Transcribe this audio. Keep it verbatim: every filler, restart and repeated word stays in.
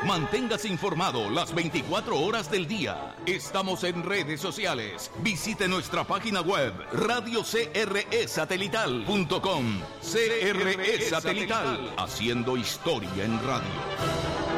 Manténgase informado las veinticuatro horas del día. Estamos en redes sociales. Visite nuestra página web radio c r e satelital punto com. C R E Satelital, haciendo historia en radio.